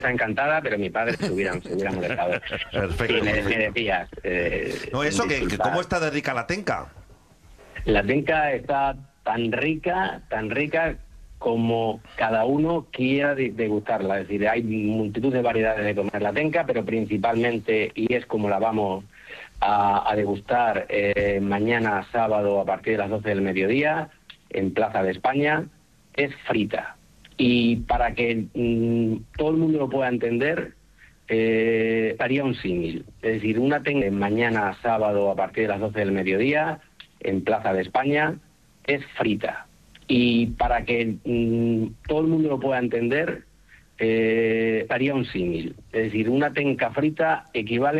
está encantada, pero mi padre se hubiera molestado. Perfecto. Sí, me decías. No, eso, que disculpad. ¿cómo está de rica la tenca? La tenca está tan rica como cada uno quiera degustarla. Es decir, hay multitud de variedades de comer la tenca, pero principalmente, y es como la vamos a degustar mañana sábado a partir de las 12 del mediodía en Plaza de España, es frita. Y para que todo el mundo lo pueda entender, haría un símil. Es decir, una tenca mañana sábado a partir de las 12 del mediodía en Plaza de España es frita. Y para que todo el mundo lo pueda entender, haría un símil. Es decir, una tenca frita equivale